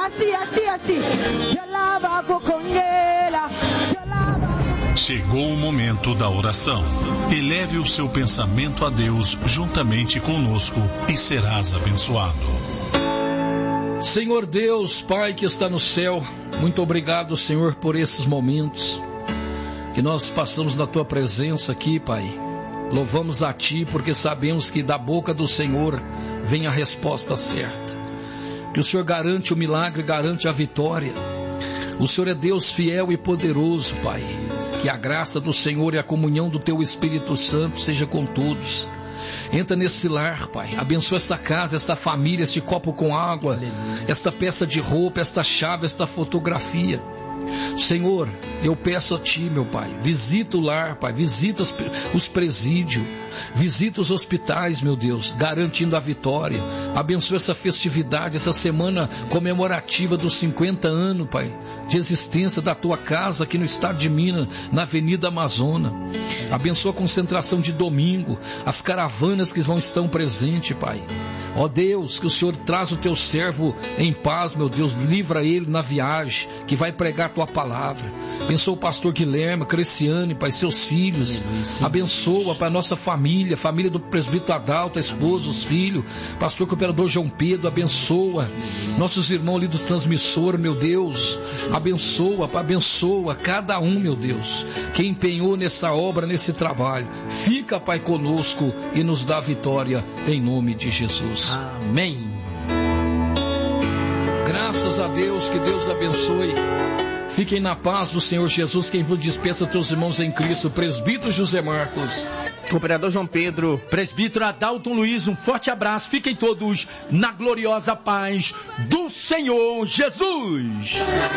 Chegou o momento da oração. Eleve o seu pensamento a Deus juntamente conosco e serás abençoado. Senhor Deus, Pai que está no céu, muito obrigado, Senhor, por esses momentos que nós passamos na Tua presença aqui, Pai. Louvamos a Ti porque sabemos que da boca do Senhor vem a resposta certa. Que o Senhor garante o milagre, garante a vitória. O Senhor é Deus fiel e poderoso, Pai. Que a graça do Senhor e a comunhão do Teu Espírito Santo seja com todos. Entra nesse lar, Pai. Abençoa essa casa, essa família, este copo com água, esta peça de roupa, esta chave, esta fotografia. Senhor, eu peço a Ti, meu Pai, visita o lar, Pai, visita os presídios, visita os hospitais, meu Deus, garantindo a vitória. Abençoa essa festividade, essa semana comemorativa dos 50 anos, Pai, de existência da Tua casa aqui no estado de Minas, na Avenida Amazônia. Abençoa a concentração de domingo, as caravanas que estão presentes, Pai. Ó Deus, que o Senhor traz o Teu servo em paz, meu Deus, livra ele na viagem, que vai pregar a Tua palavra. Abençoa o pastor Guilherme, Creciane, Pai, seus filhos. Abençoa, Pai, a nossa família, família do presbítero Adalto, a esposa, os filhos, pastor cooperador João Pedro, abençoa nossos irmãos ali do transmissor, meu Deus, abençoa, Pai, abençoa cada um, meu Deus, que empenhou nessa obra, nesse trabalho. Fica, Pai, conosco e nos dá vitória em nome de Jesus. Amém. Graças a Deus, que Deus abençoe. Fiquem na paz do Senhor Jesus. Quem vos dispensa, teus irmãos em Cristo, presbítero José Marcos, cooperador João Pedro, presbítero Adalto Luiz, um forte abraço. Fiquem todos na gloriosa paz do Senhor Jesus.